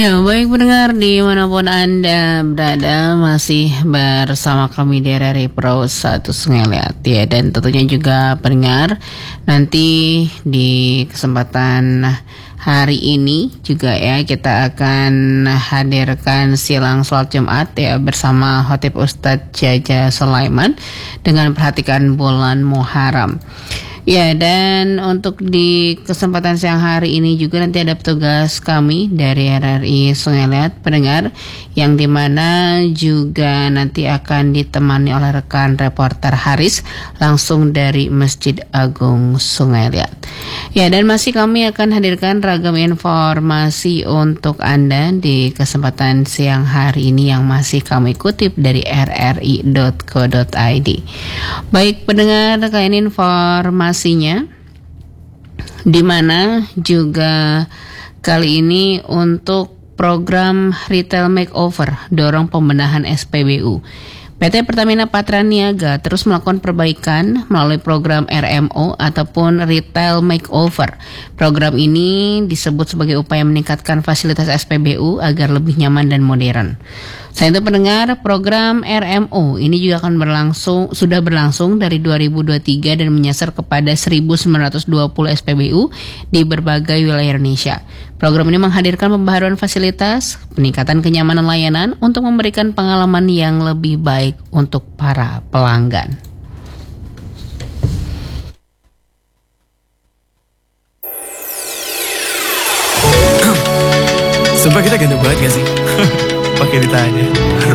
Ya, baik pendengar dimanapun Anda berada, masih bersama kami di RRI Pro 1 Sungai Liat ya. Dan tentunya juga pendengar, nanti di kesempatan hari ini juga ya kita akan hadirkan silang sholat Jumat ya bersama Khotib Ustadz Jaja Sulaiman dengan perhatikan bulan Muharram. Ya, dan untuk di kesempatan siang hari ini juga nanti ada petugas kami dari RRI Sungai Liat pendengar, yang dimana juga nanti akan ditemani oleh rekan reporter Haris langsung dari Masjid Agung Sungai Liat. Ya, dan masih kami akan hadirkan ragam informasi untuk Anda di kesempatan siang hari ini yang masih kami kutip dari rri.co.id. Baik pendengar, kalian informasinya di mana juga kali ini untuk program Retail Makeover dorong pembenahan SPBU. PT Pertamina Patraniaga terus melakukan perbaikan melalui program RMO ataupun Retail Makeover. Program ini disebut sebagai upaya meningkatkan fasilitas SPBU agar lebih nyaman dan modern. Selain itu pendengar, program RMO ini juga akan sudah berlangsung dari 2023 dan menyasar kepada 1.920 SPBU di berbagai wilayah Indonesia. Program ini menghadirkan pembaharuan fasilitas, peningkatan kenyamanan layanan untuk memberikan pengalaman yang lebih baik untuk para pelanggan. Sumpah kita ganteng banget gak sih? Pakai ditanya.